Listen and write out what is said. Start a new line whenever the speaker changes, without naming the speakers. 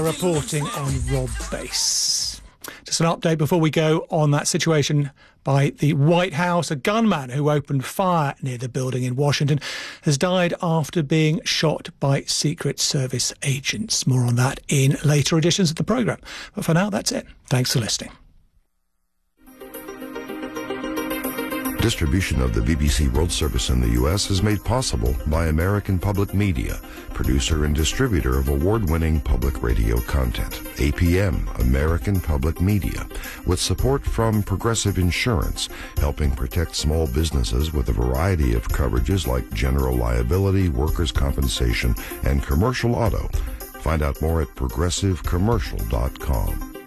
Reporting on Rob Bass. Just an update before we go on that situation by the White House. A gunman who opened fire near the building in Washington has died after being shot by Secret Service agents. More on that in later editions of the programme. But for now, that's it. Thanks for listening.
Distribution of the BBC World Service in the U.S. is made possible by American Public Media, producer and distributor of award-winning public radio content. APM, American Public Media, with support from Progressive Insurance, helping protect small businesses with a variety of coverages like general liability, workers' compensation, and commercial auto. Find out more at progressivecommercial.com.